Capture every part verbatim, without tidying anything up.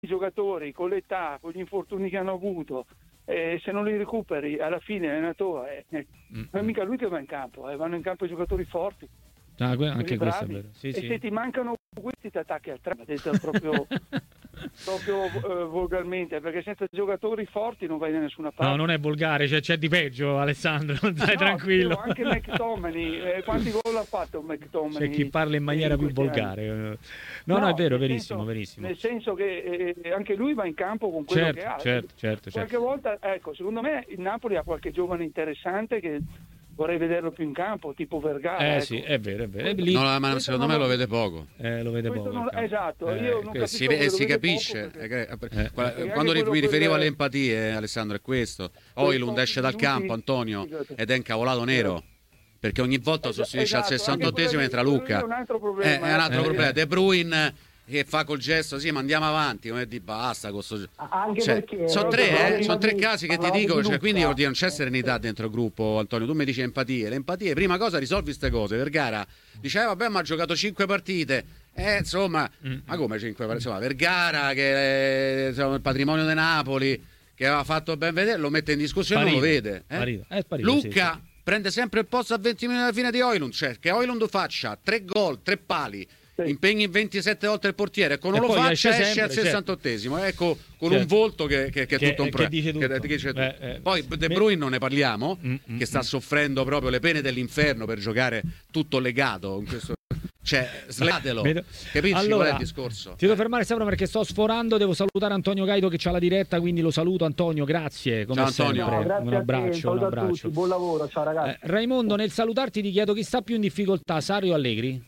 giocatori con l'età, con gli infortuni che hanno avuto, eh, se non li recuperi alla fine l'allenatore, eh, non è mica lui che va in campo, eh, vanno in campo i giocatori forti. Ah, anche questo è vero. Sì, e sì. se ti mancano questi ti attacchi al treno, detto proprio, proprio uh, volgarmente, perché senza giocatori forti non vai da nessuna parte. No, non è volgare, cioè, c'è di peggio, Alessandro, stai no, tranquillo. Anche McTominay, eh, quanti gol ha fatto McTominay? C'è chi parla in maniera in più volgare. No, no, no, è vero, verissimo, senso, verissimo. Nel senso che eh, anche lui va in campo con quello certo, che ha. Certo, certo, qualche certo. volta, ecco, secondo me il Napoli ha qualche giovane interessante che vorrei vederlo più in campo, tipo Vergara. Eh ecco. sì, è vero, è vero. Lì, no, ma secondo me lo vede poco. Eh, lo vede poco. Non, esatto, eh, io non capisco si, ve, si capisce. Perché, eh, eh, quando mi riferivo alle empatie, Alessandro, è questo. Oilund esce dal campo, Antonio, ed è incavolato nero. Perché ogni volta es- sostituisce esatto, al sessantottesimo entra quello Luca. È un altro problema. Eh, è un altro eh, problema. eh. De Bruyne che fa col gesto, sì, ma andiamo avanti, come di basta con sto... Anche cioè, perché sono tre, eh, sono tre casi che ti dico, cioè, quindi Luca. non c'è serenità dentro il gruppo, Antonio. Tu mi dici empatie, le empatie, prima cosa risolvi queste cose. Vergara diceva, vabbè, ma ha giocato cinque partite. Eh, insomma, mm. ma come cinque partite? Insomma, Vergara che è insomma, il patrimonio di Napoli, che aveva fatto ben vedere, lo mette in discussione, Sparito, non lo vede. Eh? Sparito. È sparito, Luca sì, sì. prende sempre il posto a venti minuti alla fine di Oilund, cioè che Oilund faccia tre gol, tre pali, sì. impegni ventisette volte il portiere, ecco, non e lo faccia, esce, esce sempre, al sessantottesimo, certo. Ecco, con certo. un volto che, che, che è che, tutto un problema. Che dice tutto. Che, che dice Beh, tutto. eh, Poi De Bruyne non ne parliamo, mm, mm, che sta mm. soffrendo proprio le pene dell'inferno per giocare tutto legato in questo... Cioè, slatelo, capisci allora, qual è il discorso? Ti devo fermare, Stefano, perché sto sforando. Devo salutare Antonio Gaido che c'ha la diretta, quindi lo saluto. Antonio, grazie. Come ciao Antonio, sempre. No, un abbraccio, te, un abbraccio. Buon lavoro, ciao ragazzi. Eh, Raimondo, nel salutarti ti chiedo chi sta più in difficoltà, Sarri o Allegri?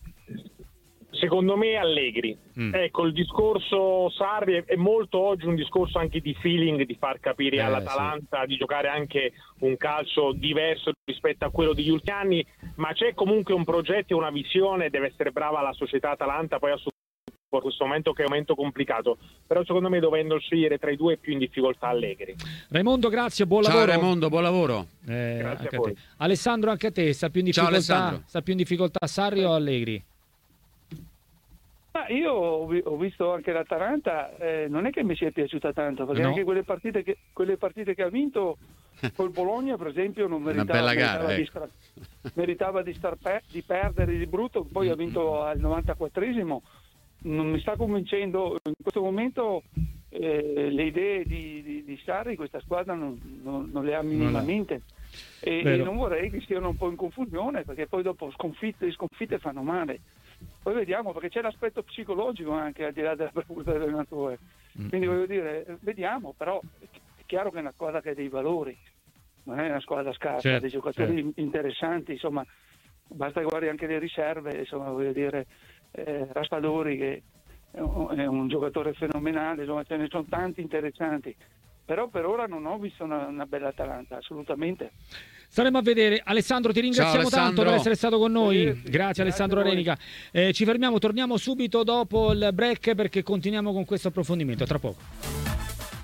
Secondo me Allegri. Mm. Ecco, il discorso Sarri è molto oggi un discorso anche di feeling, di far capire eh, all'Atalanta sì. di giocare anche un calcio diverso rispetto a quello degli ultimi anni, ma c'è comunque un progetto e una visione, deve essere brava la società Atalanta poi a per questo momento che è un momento complicato, però secondo me dovendo scegliere tra i due è più in difficoltà Allegri. Raimondo, grazie, buon ciao lavoro. Ciao Raimondo, buon lavoro. Eh, grazie anche a voi. A te. Alessandro, anche a te, sta più in difficoltà, sta più in difficoltà Sarri o Allegri? Ah, io ho visto anche l'Atalanta, eh, non è che mi sia piaciuta tanto, perché no. anche quelle partite che, quelle partite che ha vinto col Bologna, per esempio, non meritava, gara, meritava, ecco. di, stra, meritava di, star pe, di perdere di brutto, poi mm-hmm. ha vinto al novantaquattresimo. Non mi sta convincendo in questo momento, eh, le idee di, di, di Sarri, questa squadra non, non, non le ha minimamente. E, e non vorrei che siano un po' in confusione, perché poi dopo sconfitte, sconfitte fanno male. Poi vediamo, perché c'è l'aspetto psicologico anche al di là della bravura dell'allenatore. Quindi voglio dire, vediamo, però è chiaro che è una squadra che ha dei valori, non è una squadra scarsa, certo, dei giocatori certo. interessanti, insomma, basta guardare anche le riserve, insomma, voglio dire, eh, Raspadori che è un, è un giocatore fenomenale, insomma, ce ne sono tanti interessanti. Però per ora non ho visto una, una bella Atalanta, assolutamente. Staremo a vedere. Alessandro, ti ringraziamo Ciao, tanto per essere stato con noi. Sì, grazie, grazie Alessandro Renica. Eh, ci fermiamo, torniamo subito dopo il break perché continuiamo con questo approfondimento. Tra poco.